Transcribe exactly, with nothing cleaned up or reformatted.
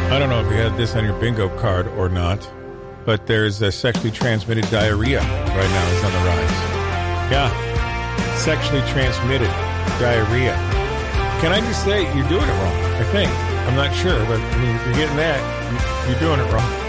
I don't know if you had this on your bingo card or not, but there's a sexually transmitted diarrhea right now is on the rise. Yeah, sexually transmitted diarrhea. Can I just say you're doing it wrong? I think. I'm not sure, but I mean, if you're getting that, you're doing it wrong.